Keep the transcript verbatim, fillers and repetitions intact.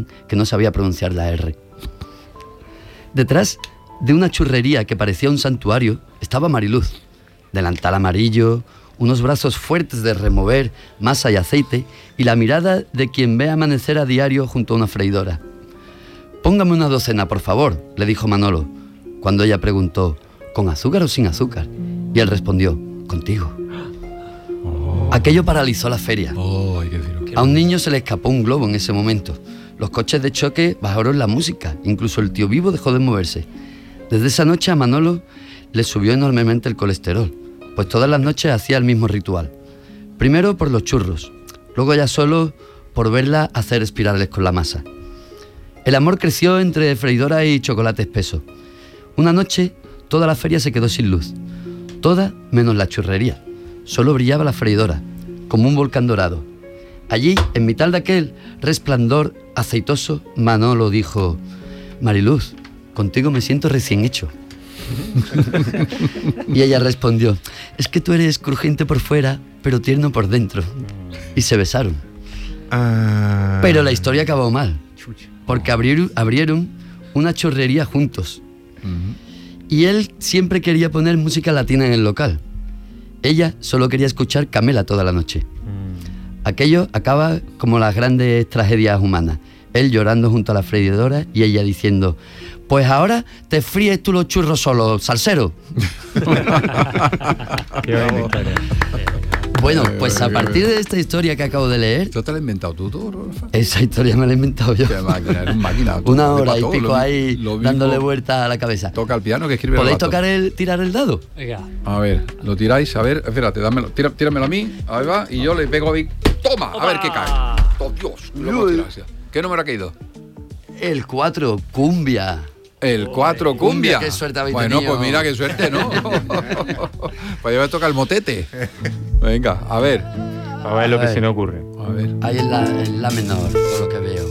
bien que no sabía pronunciar la R. Detrás de una churrería que parecía un santuario estaba Mariluz. Delantal amarillo, unos brazos fuertes de remover masa y aceite y la mirada de quien ve amanecer a diario junto a una freidora. «Póngame una docena, por favor», le dijo Manolo, cuando ella preguntó «¿con azúcar o sin azúcar?». Y él respondió «contigo». Oh. Aquello paralizó la feria. Oh, qué fino. A un niño se le escapó un globo en ese momento. Los coches de choque bajaron la música, incluso el tío Vivo dejó de moverse. Desde esa noche a Manolo le subió enormemente el colesterol, pues todas las noches hacía el mismo ritual. Primero por los churros, luego ya solo por verla hacer espirales con la masa. El amor creció entre freidora y chocolate espeso. Una noche toda la feria se quedó sin luz, toda menos la churrería. Solo brillaba la freidora, como un volcán dorado. Allí, en mitad de aquel resplandor aceitoso, Manolo dijo: «Mariluz, contigo me siento recién hecho». Y ella respondió: «Es que tú eres crujiente por fuera, pero tierno por dentro». Y se besaron. Ah. Pero la historia acabó mal, porque abrieron, abrieron una churrería juntos. Uh-huh. Y él siempre quería poner música latina en el local. Ella solo quería escuchar Camela toda la noche. Mm. Aquello acaba como las grandes tragedias humanas. Él llorando junto a la freidora y ella diciendo: «Pues ahora te fríes tú los churros solo, salsero». Qué buena historia. Bueno, pues a partir de esta historia que acabo de leer... ¿Tú te la has inventado tú, tú, Rafa? Esa historia me la he inventado yo. Qué máquina, eres un máquina. Una hora y pico ahí dándole vuelta a la cabeza. Toca el piano que escribe. ¿Podéis tocar el, tirar el dado? Venga. A ver, lo tiráis, a ver, espérate, dámelo, tira, tíramelo a mí, ahí va, y yo le pego ahí. ¡Toma! A ver qué cae. ¡Oh, Dios! Lo ¿Qué número ha caído? El cuatro, cumbia. El cuatro, cumbia. Qué suerte habéis bueno, tenido. Pues mira qué suerte, ¿no? Pues ya me toca el motete. Venga, a ver. A ver lo que se me ocurre. A ver. Ahí en la, en la menor, por lo que veo.